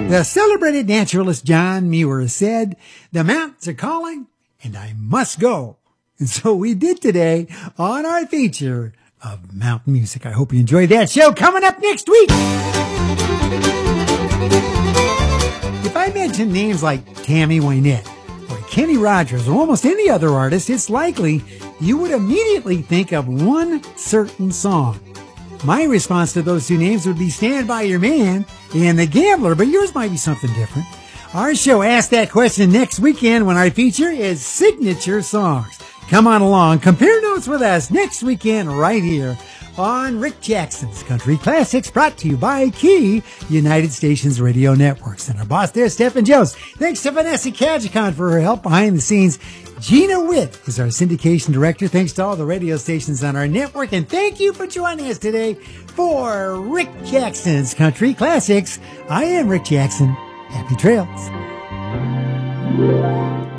The celebrated naturalist John Muir said, "The mountains are calling and I must go." And so we did today on our feature of mountain music. I hope you enjoyed that show. Coming up next week, if I mention names like Tammy Wynette or Kenny Rogers or almost any other artist, it's likely you would immediately think of one certain song. My response to those two names would be Stand By Your Man and The Gambler, but yours might be something different. Our show asks that question next weekend when our feature is Signature Songs. Come on along, compare notes with us next weekend right here on Rick Jackson's Country Classics, brought to you by Key United Stations Radio Networks. And our boss there, Stephen Jones. Thanks to Vanessa Kajikon for her help behind the scenes. Gina Witt is our syndication director. Thanks to all the radio stations on our network. And thank you for joining us today for Rick Jackson's Country Classics. I am Rick Jackson. Happy trails.